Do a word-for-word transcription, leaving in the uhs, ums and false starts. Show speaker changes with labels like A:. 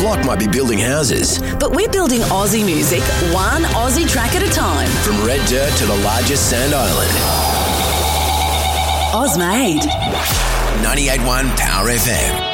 A: block might be building houses.
B: But we're building Aussie music, one Aussie track at a time.
A: From red dirt to the largest sand island.
B: Ozmade.
A: ninety-eight point one Power F M.